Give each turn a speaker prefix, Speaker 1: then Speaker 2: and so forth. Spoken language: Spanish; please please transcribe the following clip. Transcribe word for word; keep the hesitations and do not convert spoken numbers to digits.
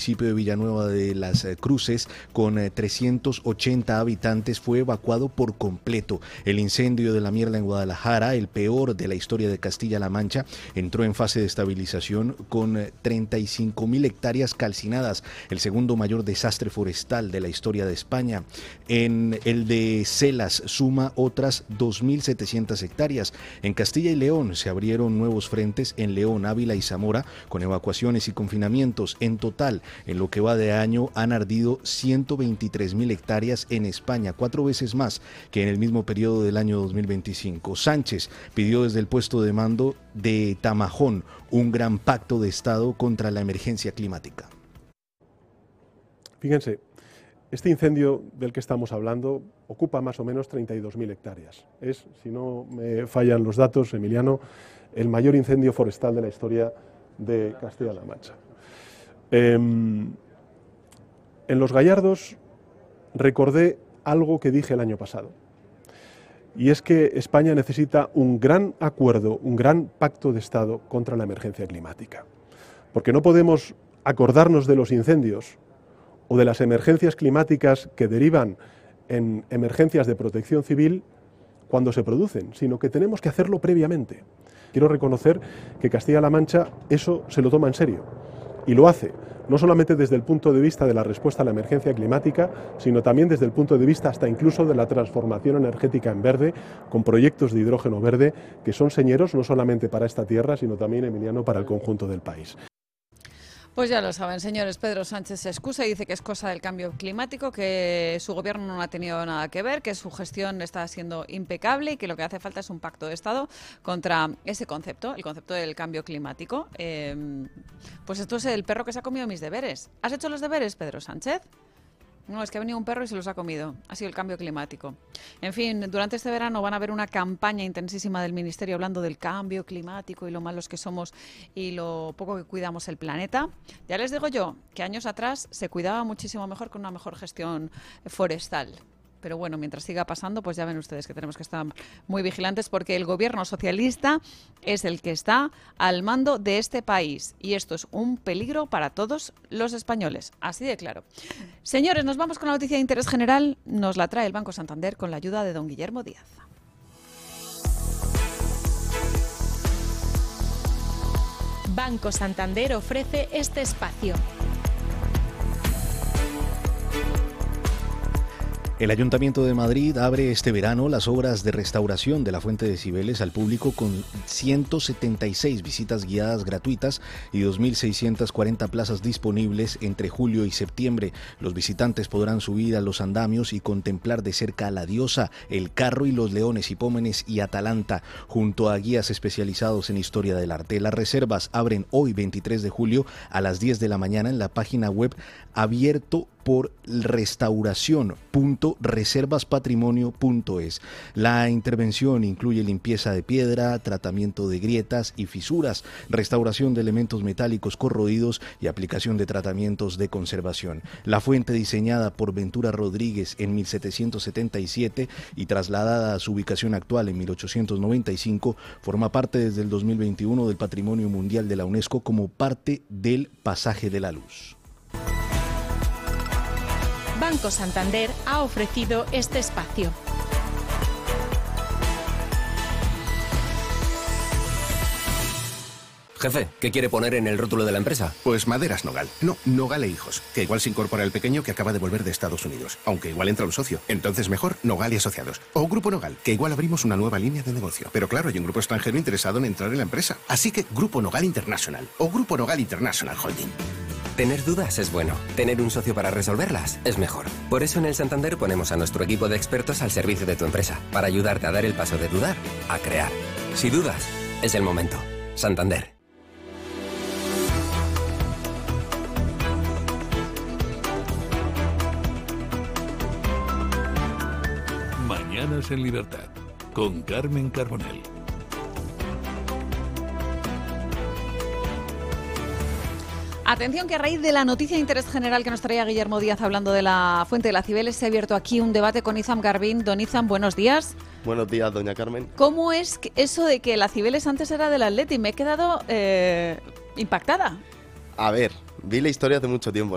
Speaker 1: municipio de Villanueva de las Cruces, con trescientos ochenta habitantes, fue evacuado por completo. El incendio de la Mierla en Guadalajara, el peor de la historia de Castilla-La Mancha, entró en fase de estabilización con treinta y cinco mil hectáreas calcinadas, el segundo mayor desastre forestal de la historia de España. En el de Celas suma otras dos mil setecientas hectáreas. En Castilla y León se abrieron nuevos frentes en León, Ávila y Zamora, con evacuaciones y confinamientos. En total, en lo que va de año, han ardido ciento veintitrés mil hectáreas en España, cuatro veces más que en el mismo periodo del año dos mil veinticinco. Sánchez pidió desde el puesto de mando de Tamajón un gran pacto de Estado contra la emergencia climática.
Speaker 2: Fíjense, este incendio del que estamos hablando ocupa más o menos treinta y dos mil hectáreas. Es, si no me fallan los datos, Emiliano, el mayor incendio forestal de la historia de Castilla-La Mancha. Eh, en Los Gallardos recordé algo que dije el año pasado, y es que España necesita un gran acuerdo, un gran pacto de Estado contra la emergencia climática, porque no podemos acordarnos de los incendios o de las emergencias climáticas que derivan en emergencias de protección civil cuando se producen, sino que tenemos que hacerlo previamente. Quiero reconocer que Castilla-La Mancha eso se lo toma en serio y lo hace, no solamente desde el punto de vista de la respuesta a la emergencia climática, sino también desde el punto de vista hasta incluso de la transformación energética en verde, con proyectos de hidrógeno verde que son señeros no solamente para esta tierra, sino también, Emiliano, para el conjunto del país.
Speaker 3: Pues ya lo saben, señores. Pedro Sánchez se excusa y dice que es cosa del cambio climático, que su gobierno no ha tenido nada que ver, que su gestión está siendo impecable y que lo que hace falta es un pacto de Estado contra ese concepto, el concepto del cambio climático. Eh, pues esto es el perro que se ha comido mis deberes. ¿Has hecho los deberes, Pedro Sánchez? No, es que ha venido un perro y se los ha comido. Ha sido el cambio climático. En fin, durante este verano van a haber una campaña intensísima del Ministerio hablando del cambio climático y lo malos que somos y lo poco que cuidamos el planeta. Ya les digo yo que años atrás se cuidaba muchísimo mejor con una mejor gestión forestal. Pero bueno, mientras siga pasando, pues ya ven ustedes que tenemos que estar muy vigilantes porque el gobierno socialista es el que está al mando de este país y esto es un peligro para todos los españoles, así de claro. Señores, nos vamos con la noticia de interés general, nos la trae el Banco Santander con la ayuda de don Guillermo Díaz.
Speaker 4: Banco Santander ofrece este espacio.
Speaker 1: El Ayuntamiento de Madrid abre este verano las obras de restauración de la Fuente de Cibeles al público con ciento setenta y seis visitas guiadas gratuitas y dos mil seiscientas cuarenta plazas disponibles entre julio y septiembre. Los visitantes podrán subir a los andamios y contemplar de cerca a la diosa, el carro y los leones, Hipómenes y Atalanta, junto a guías especializados en historia del arte. Las reservas abren hoy, veintitrés de julio, a las diez de la mañana en la página web abierto por restauración punto reservas patrimonio punto es. La intervención incluye limpieza de piedra, tratamiento de grietas y fisuras, restauración de elementos metálicos corroídos y aplicación de tratamientos de conservación. La fuente, diseñada por Ventura Rodríguez en mil setecientos setenta y siete y trasladada a su ubicación actual en mil ochocientos noventa y cinco, forma parte desde el dos mil veintiuno del Patrimonio Mundial de la UNESCO como parte del Pasaje de la Luz.
Speaker 4: Banco Santander ha ofrecido este espacio.
Speaker 5: Jefe, ¿qué quiere poner en el rótulo de la empresa?
Speaker 6: Pues Maderas Nogal. No, Nogal e Hijos, que igual se incorpora el pequeño que acaba de volver de Estados Unidos. Aunque igual entra un socio. Entonces mejor Nogal y Asociados. O Grupo Nogal, que igual abrimos una nueva línea de negocio. Pero claro, hay un grupo extranjero interesado en entrar en la empresa. Así que Grupo Nogal International o Grupo Nogal International Holding.
Speaker 5: Tener dudas es bueno. Tener un socio para resolverlas es mejor. Por eso en el Santander ponemos a nuestro equipo de expertos al servicio de tu empresa, para ayudarte a dar el paso de dudar a crear. Si dudas, es el momento. Santander.
Speaker 7: Mañanas en Libertad, con Carmen Carbonell.
Speaker 3: Atención que a raíz de la noticia de interés general que nos traía Guillermo Díaz hablando de la Fuente de las Cibeles, se ha abierto aquí un debate con Izam Garbin. Don Izam, buenos días.
Speaker 8: Buenos días, doña Carmen.
Speaker 3: ¿Cómo es eso de que la Cibeles antes era del Atleti? Me he quedado eh, impactada.
Speaker 8: A ver, vi la historia hace mucho tiempo.